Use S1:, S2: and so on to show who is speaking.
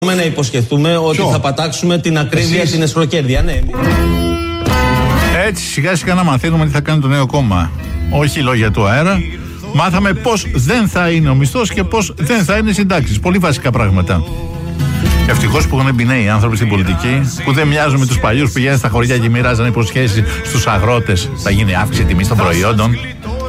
S1: Να υποσχεθούμε ότι θα πατάξουμε την ακρίβεια, την εσχροκέρδεια. Ναι.
S2: Έτσι σιγά σιγά να μαθαίνουμε τι θα κάνει το νέο κόμμα. Όχι λόγια του αέρα. Μάθαμε πώς δεν θα είναι ο μισθός και πώς δεν θα είναι οι συντάξεις. Πολύ βασικά πράγματα. Ευτυχώς που έχουν μπει νέοι άνθρωποι στην πολιτική, που δεν μοιάζουν με τους παλιούς που πηγαίνουν στα χωριά και μοιράζαν υποσχέσεις στους αγρότες. Θα γίνει αύξηση τιμής των προϊόντων.